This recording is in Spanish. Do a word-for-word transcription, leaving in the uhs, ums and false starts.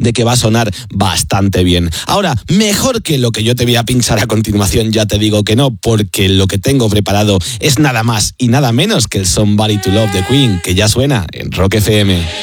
de que va a sonar bastante bien. Ahora, mejor que lo que yo te voy a pinchar a continuación, ya te digo que no, porque lo que tengo preparado es nada más y nada menos que el Somebody to Love de Queen, que ya suena en Rock F M.